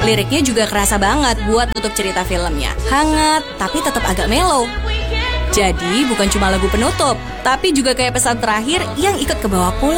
Liriknya juga kerasa banget buat tutup cerita filmnya. Hangat, tapi tetap agak mellow. Jadi bukan cuma lagu penutup, tapi juga kayak pesan terakhir yang ikut ke bawah pula.